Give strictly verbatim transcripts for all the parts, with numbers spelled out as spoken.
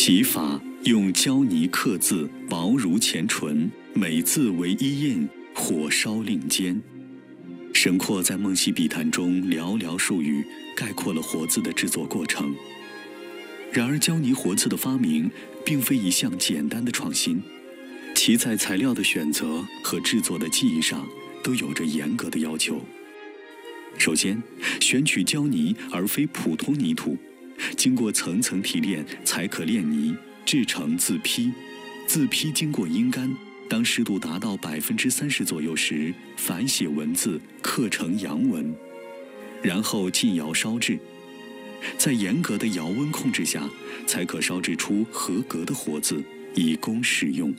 其法用胶泥刻字，薄如前唇，每字为一印，火烧令坚。沈括在《梦溪笔谈》中寥寥数语概括了活字的制作过程。然而，胶泥活字的发明并非一项简单的创新，其在材料的选择和制作的技艺上都有着严格的要求。首先，选取胶泥而非普通泥土，经过层层提炼才可炼泥，制成字坯。字坯经过阴干，当湿度达到百分之三十左右时，反写文字刻成阳文，然后进窑烧制。在严格的窑温控制下，才可烧制出合格的活字，以供使用。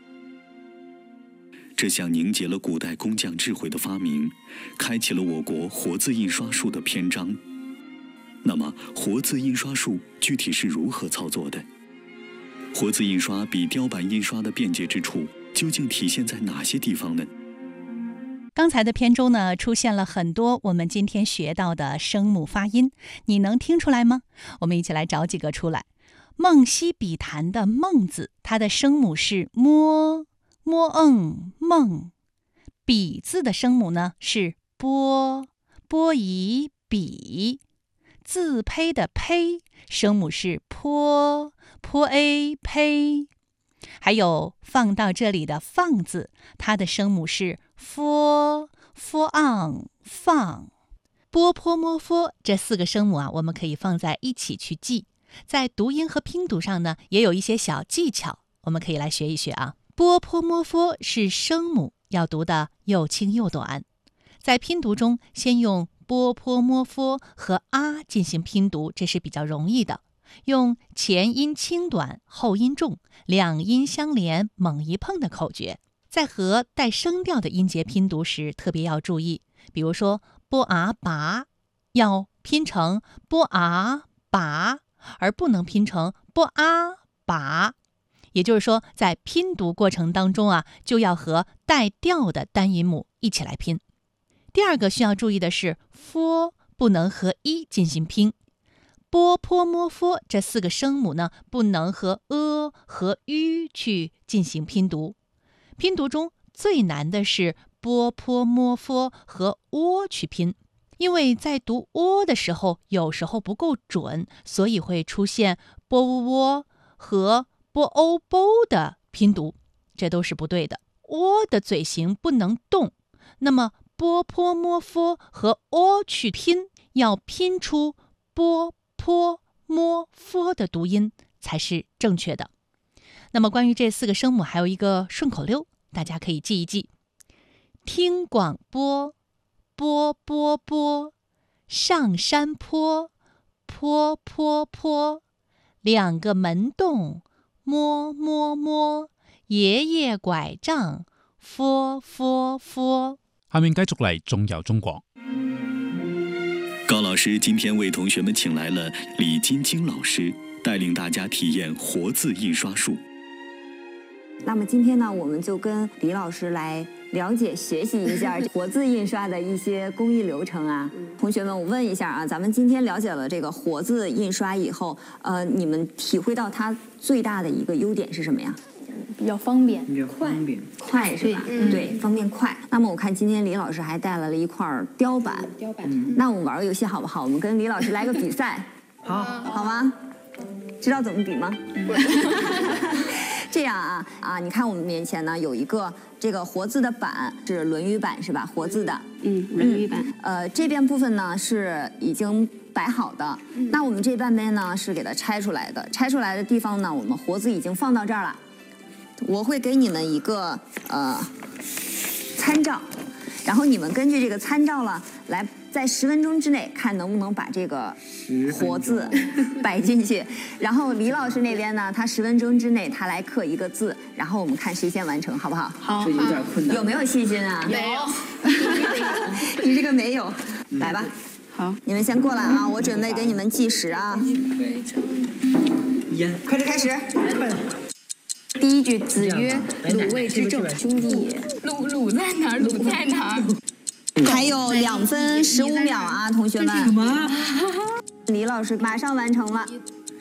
这项凝结了古代工匠智慧的发明，开启了我国活字印刷术的篇章。那么，活字印刷术具体是如何操作的？活字印刷比雕版印刷的便捷之处究竟体现在哪些地方呢？ 刚才的篇中呢，出现了很多我们今天学到的声母发音，你能听出来吗？我们一起来找几个出来。梦溪笔谈的梦字，它的声母是摸摸嗯梦，笔字的声母呢是波波夷笔，字胚的胚声母是坡坡 a 胚，还有放到这里的放字，它的声母是 f f on 放。波坡摸佛这四个声母啊，我们可以放在一起去记。在读音和拼读上呢，也有一些小技巧，我们可以来学一学啊。波坡摸佛是声母，要读的又轻又短。在拼读中，先用波坡摸佛和啊进行拼读，这是比较容易的。用前音轻短，后音重，两音相连，猛一碰的口诀。在和带声调的音节拼读时，特别要注意。比如说波啊拔，要拼成波啊拔，而不能拼成波啊拔。也就是说，在拼读过程当中啊，就要和带调的单音母一起来拼。第二个需要注意的是 f 不能和一进行拼。波坡摸佛这四个声母呢，不能和 a 和 u 去进行拼读。拼读中最难的是波坡摸佛和 o 去拼，因为在读 o 的时候，有时候不够准，所以会出现波呜喔和波欧波的拼读，这都是不对的。o 的嘴型不能动，那么波坡摸佛和 o 去拼，要拼出波坡摸佛的读音才是正确的。那么关于这四个声母还有一个顺口溜，大家可以记一记。听广播，波波波，上山坡，坡坡坡，两个门洞，摸摸摸，爺爺拐杖，佛佛佛。 下面繼續嚟仲有中國。 高老師今天為同學們請來了李金晶老師，帶領大家體驗活字印刷術。 那麼今天呢，我們就跟李老師來了解學習一下活字印刷的一些工藝流程啊。同學們，我問一下啊，咱們今天了解了這個活字印刷以後，呃，你們體會到它最大的一個優點是什麼呀？ 比較方便， 比較方便， 快是吧？嗯，對，方便快。那麼我看今天李老師還帶來了一塊雕板， 雕板。 那我們玩個遊戲好不好？我們跟李老師來個比賽， 好， 好嗎？知道怎麼比嗎？這樣啊啊！你看我們面前呢有一個這個活字的板，是《論語》版是吧？活字的， 嗯，《論語》版。 呃，這邊部分呢是已經擺好的，嗯、那我們這半邊呢是給它拆出來的。拆出來的地方呢，我們活字已經放到這兒了。我會給你們一個呃參照，然後你們根據這個參照了，來在十分鐘之內看能不能把這個活字擺進去。然後李老師那邊呢，他十分鐘之內他來刻一個字，然後我們看誰先完成，好不好？ 好， 這有點困難。 有沒有信心啊？ 沒有。 你這個沒有，來吧。 好， 你們先過來啊，我準備給你們計時啊。 煙， 開始開始。 第一句，子曰：“魯衛之政，兄弟也。” 魯魯在哪兒？魯在哪兒？ 還有兩分十五秒啊，同學們。李老師馬上完成了。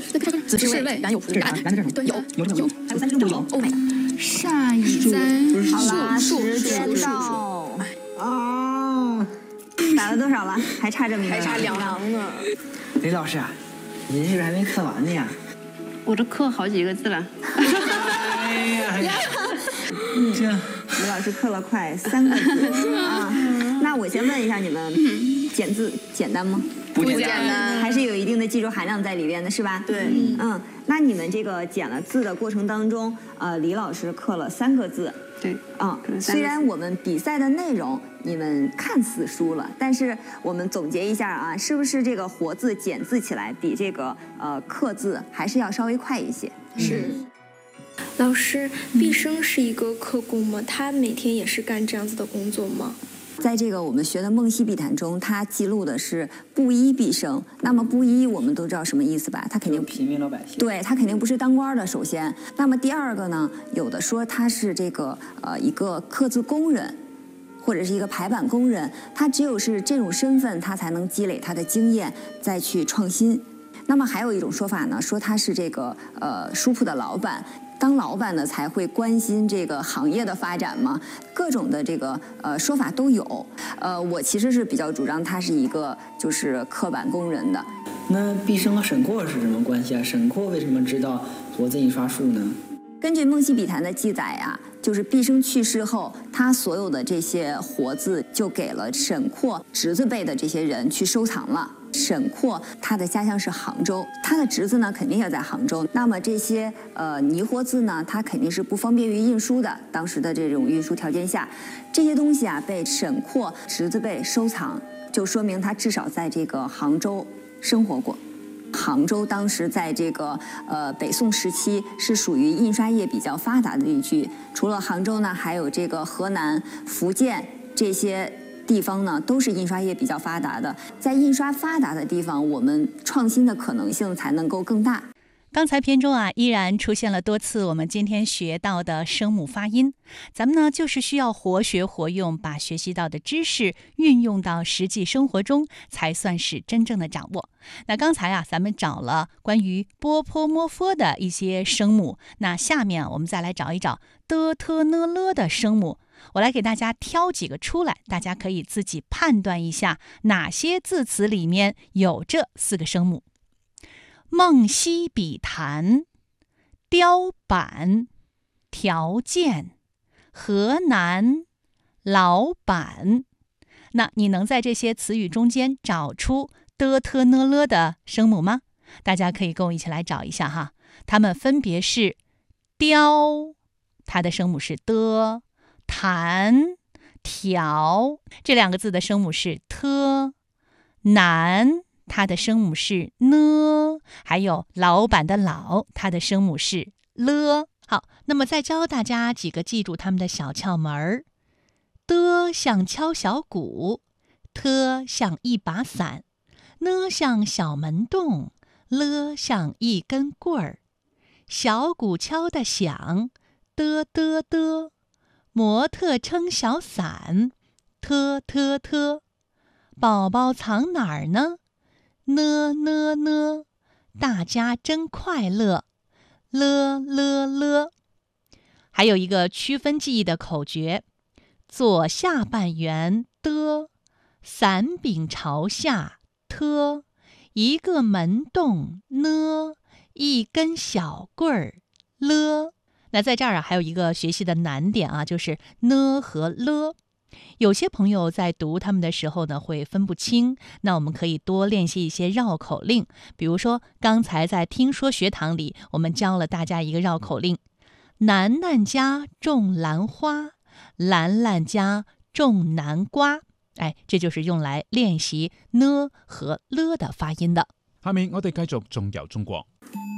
那看子是位，男有福，男男在这儿有有有，还有三个有欧美。 煞以灾， 好啦， 数时间到啊！打了多少了？还差这么一个， 还差两行呢。 李老师啊，您是不是还没刻完呢呀？ 我这刻好几个字了。 哎呀，这李老师刻了快三个字啊。那我先问一下你们，简字简单吗？ 不简单， 还是有一定的技术含量在里边的，是吧？ 对， 嗯，那你们这个剪了字的过程当中，呃，李老师刻了三个字。 对， 嗯，虽然我们比赛的内容你们看似输了，但是我们总结一下啊，是不是这个活字剪字起来比这个呃刻字还是要稍微快一些？ 是。 老师，毕生是一个刻工吗？他每天也是干这样子的工作吗？ 在这个我们学的《梦溪笔谈》中，它记录的是布衣毕生。那么布衣我们都知道什么意思吧？他肯定平民老百姓。 对，他肯定不是当官的。首先，那么第二个呢，有的说他是这个呃一个刻字工人，或者是一个排版工人。他只有是这种身份，他才能积累他的经验，再去创新。那么还有一种说法呢，说他是这个呃书铺的老板。当老板呢才会关心这个行业的发展嘛，各种的这个呃说法都有。呃，我其实是比较主张他是一个就是刻板工人的。 那毕生和沈括是什么关系啊？沈括为什么知道活字印刷术呢？ 根据《梦溪笔谈》的记载呀、啊，就是毕生去世后，他所有的这些活字就给了沈括侄子辈的这些人去收藏了。沈括他的家乡是杭州，他的侄子呢肯定也在杭州。那么这些呃泥活字呢，它肯定是不方便于印书的。当时的这种运输条件下，这些东西啊被沈括侄子辈收藏，就说明他至少在这个杭州生活过。杭州当时在这个呃北宋时期是属于印刷业比较发达的地区，除了杭州呢，还有这个河南、福建这些地方呢，都是印刷业比较发达的。在印刷发达的地方，我们创新的可能性才能够更大。 刚才片中啊，依然出现了多次我们今天学到的声母发音。咱们呢，就是需要活学活用，把学习到的知识运用到实际生活中，才算是真正的掌握。那刚才啊，咱们找了关于波泼摸佛的一些声母，那下面啊，我们再来找一找的特呢了的声母。我来给大家挑几个出来，大家可以自己判断一下哪些字词里面有这四个声母。梦溪笔谈、雕版、条件、河南、老板。那你能在这些词语中间找出的特呢了的声母吗？大家可以跟我一起来找一下哈。它们分别是雕，它的声母是的；谈、条，这两个字的声母是特；南，它的声母是呢；还有老板的老，它的声母是了。好，那么再教大家几个记住它们的小窍门儿。的像敲小鼓，特像一把伞，呢像小门洞，了像一根棍儿。小鼓敲得响，的的的；模特撑小伞，特特特；宝宝藏哪儿呢？呢呢呢；大家真快乐，了了了。还有一个区分记忆的口诀：左下半圆的，伞柄朝下特，一个门洞呢，一根小棍儿了。那在这儿啊，还有一个学习的难点啊，就是呢和了。有些朋友在读他们的时候呢，会分不清。那我们可以多练习一些绕口令，比如说刚才在听说学堂里，我们教了大家一个绕口令：楠楠家种兰花，兰兰家种南瓜。哎，这就是用来练习呢和了的发音的。 下面我哋繼續仲遊中國。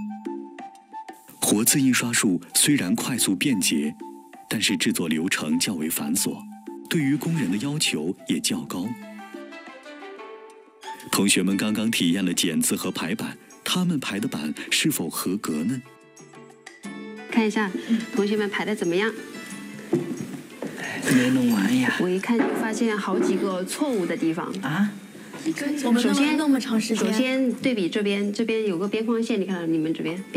活字印刷术虽然快速便捷，但是制作流程较为繁琐，对于工人的要求也较高。同学们刚刚体验了剪字和排版，他们排的版是否合格呢？ 看一下同学们排的怎么样？ 没弄完呀！ 我一看就发现好几个错误的地方啊， 我们首先那么长时间， 首先对比这边，这边有个边框线，你看到你们这边。